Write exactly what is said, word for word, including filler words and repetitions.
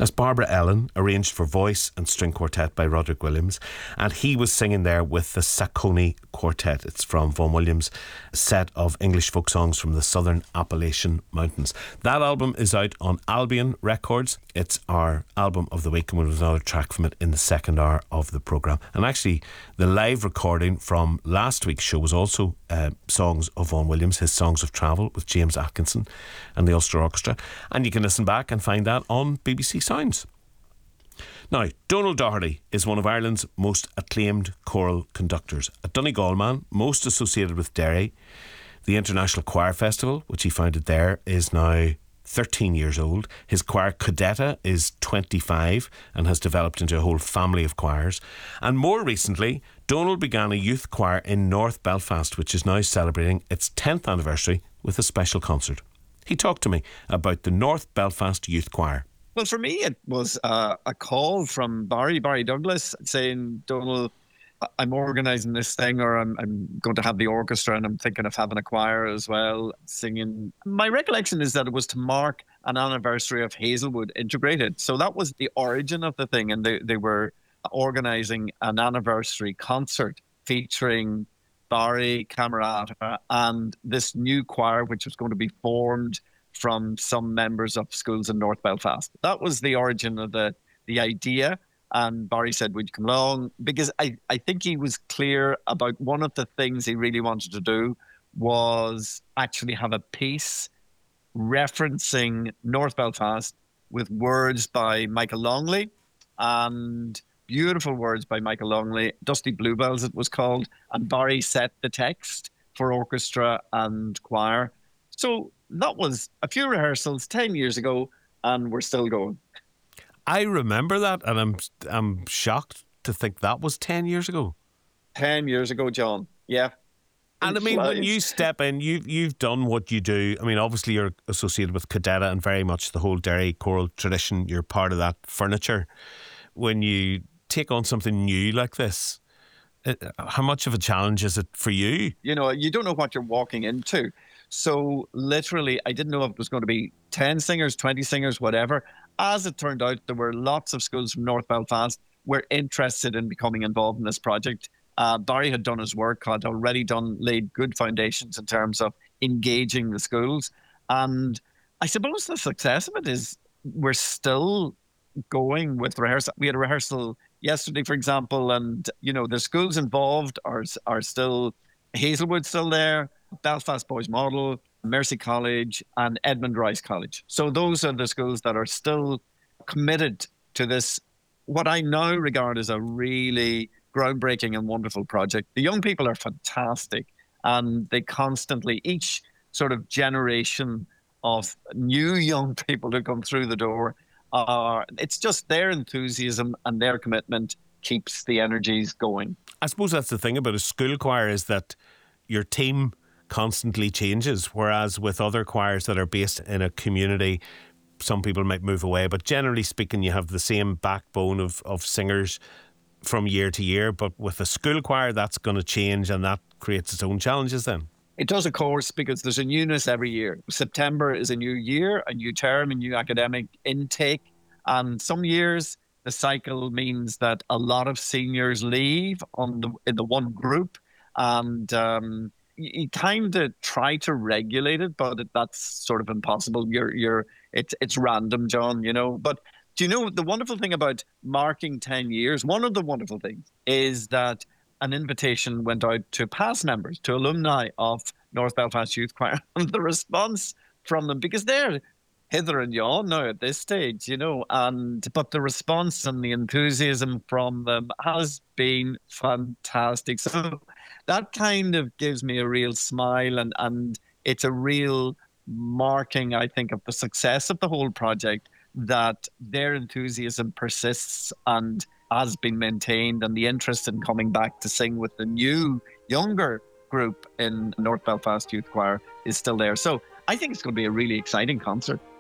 That's Barbara Ellen, arranged for voice and string quartet by Roderick Williams, and he was singing there with the Saccone Quartet. It's from Vaughan Williams' set of English folk songs from the Southern Appalachian Mountains. That album is out on Albion Records. It's our album of the week, and we'll have another track from it in the second hour of the programme. And actually, the live recording from last week's show was also uh, songs of Vaughan Williams, his Songs of Travel with James Atkinson and the Ulster Orchestra. And you can listen back and find that on B B C Sounds. Now, Donald Doherty is one of Ireland's most acclaimed choral conductors. A Donegal man, most associated with Derry. The International Choir Festival, which he founded there, is now thirteen years old. His choir Cadetta is twenty-five and has developed into a whole family of choirs. And more recently, Donald began a youth choir in North Belfast, which is now celebrating its tenth anniversary with a special concert. He talked to me about the North Belfast Youth Choir. Well, for me, it was uh, a call from Barry, Barry Douglas, saying, Donald, I'm organising this thing, or I'm, I'm going to have the orchestra, and I'm thinking of having a choir as well, singing. My recollection is that it was to mark an anniversary of Hazelwood Integrated. So that was the origin of the thing, and they, they were organising an anniversary concert featuring Barry, Camerata, and this new choir, which was going to be formed from some members of schools in North Belfast. That was the origin of the, the idea. And Barry said, would you come along? Because I, I think he was clear about one of the things he really wanted to do was actually have a piece referencing North Belfast with words by Michael Longley, and beautiful words by Michael Longley, Dusty Bluebells it was called, and Barry set the text for orchestra and choir. So that was a few rehearsals ten years ago, and we're still going. I remember that, and I'm I'm shocked to think that was ten years ago. ten years ago, John. Yeah. And I mean, when you step in, you've, you've done what you do. I mean, obviously you're associated with Cadetta and very much the whole Derry choral tradition. You're part of that furniture. When you take on something new like this, how much of a challenge is it for you? You know, you don't know what you're walking into. So literally, I didn't know if it was going to be ten singers, twenty singers, whatever. As it turned out, there were lots of schools from North Belfast were interested in becoming involved in this project. Uh, Barry had done his work, had already done, laid good foundations in terms of engaging the schools. And I suppose the success of it is we're still going with rehearsal. We had a rehearsal yesterday, for example, and, you know, the schools involved are, are still, Hazelwood still there, Belfast Boys Model, Mercy College, and Edmund Rice College. So those are the schools that are still committed to this, what I now regard as a really groundbreaking and wonderful project. The young people are fantastic, and they constantly, each sort of generation of new young people who come through the door, are, it's just their enthusiasm and their commitment keeps the energies going. I suppose that's the thing about a school choir, is that your team constantly changes, whereas with other choirs that are based in a community, some people might move away, but generally speaking you have the same backbone of, of singers from year to year. But with a school choir, that's going to change, and that creates its own challenges then. It does, of course, because there's a newness every year. September is a new year, a new term, a new academic intake, and some years the cycle means that a lot of seniors leave on the in the one group, and um you kind of try to regulate it, but that's sort of impossible. You're, you're, it's, it's random, John, you know. But do you know the wonderful thing about marking ten years? One of the wonderful things is that an invitation went out to past members, to alumni of North Belfast Youth Choir, and the response from them, because they're hither and yon now at this stage, you know, and but the response and the enthusiasm from them has been fantastic. So that kind of gives me a real smile, and, and it's a real marking, I think, of the success of the whole project, that their enthusiasm persists and has been maintained, and the interest in coming back to sing with the new, younger group in North Belfast Youth Choir is still there. So I think it's going to be a really exciting concert.